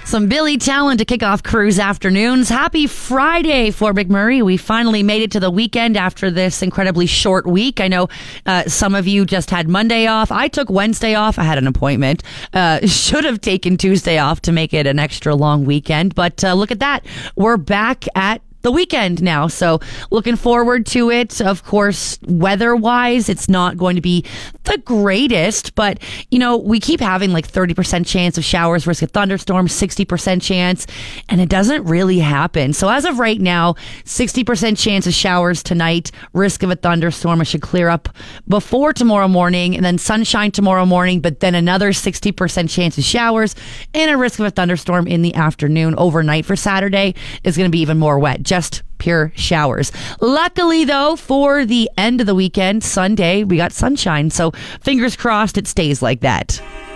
Some Billy Talent to kick off cruise afternoons. Happy Friday, Fort McMurray. We finally made it to the weekend after this incredibly short week. I know some of you just had Monday off. I took Wednesday off. I had an appointment. Should have taken Tuesday off to make it an extra long weekend. But look at that. We're back at the weekend now, so looking forward to it. Of course, weather-wise, it's not going to be the greatest, but, you know, we keep having like 30% chance of showers, risk of thunderstorms, 60% chance, and it doesn't really happen. So as of right now, 60% chance of showers tonight, risk of a thunderstorm. It should clear up before tomorrow morning, and then sunshine tomorrow morning, but then another 60% chance of showers and a risk of a thunderstorm in the afternoon. Overnight for Saturday is going to be even more wet. Just pure showers. Luckily, though, for the end of the weekend, Sunday, we got sunshine. So fingers crossed it stays like that.